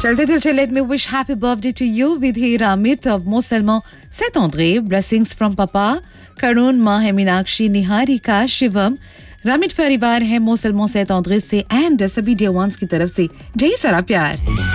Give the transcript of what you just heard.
चलते चलते let me wish happy birthday to you Vidhi Ramit of Moselmo Saint-André. Blessings from Papa Karun, माँ है मीनाक्षी, निहारिका, शिवम, रामित परिवार है मोसलमो Saint-André से एंड सभी डियर वंस की तरफ से ढेर सारा प्यार.